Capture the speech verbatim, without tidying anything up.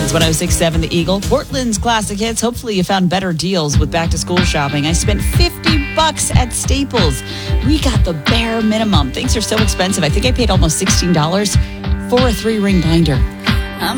It's one oh six point seven The Eagle. Portland's classic hits. Hopefully you found better deals with back-to-school shopping. I spent fifty bucks at Staples. We got the bare minimum. Things are so expensive. I think I paid almost sixteen dollars for a three-ring binder.